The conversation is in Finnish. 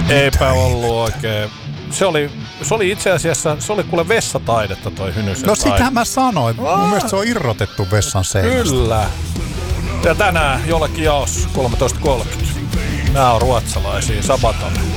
Eipä ollut oikein. Se oli itse asiassa, se oli kuule vessataidetta toi Hynysen No sitä mä sanoin. Mun mielestä se on irrotettu vessan seinästä. Kyllä. Ja tänään jollekin jaos 13.30. Nää on ruotsalaisia, Sabaton.